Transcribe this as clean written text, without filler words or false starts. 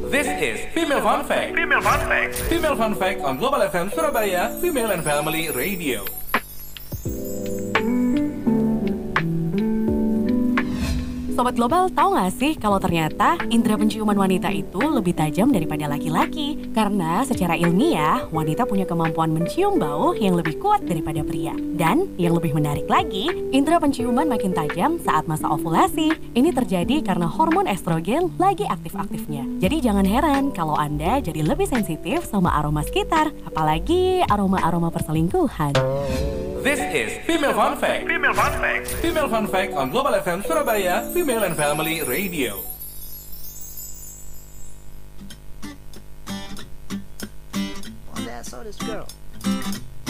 This is Female Fun Fact. Female Fun Fact. Female Fun Fact on Global FM Surabaya, Female and Family Radio. Sobat Global, tahu nggak sih kalau ternyata indera penciuman wanita itu lebih tajam daripada laki-laki? Karena secara ilmiah, wanita punya kemampuan mencium bau yang lebih kuat daripada pria. Dan yang lebih menarik lagi, indera penciuman makin tajam saat masa ovulasi. Ini terjadi karena hormon estrogen lagi aktif-aktifnya. Jadi jangan heran kalau Anda jadi lebih sensitif sama aroma sekitar, apalagi aroma-aroma perselingkuhan. This is Female Fun Fact. Female Fun Fact. Female Fun Fact on Global FM Surabaya, Female and Family Radio. One day I saw this girl.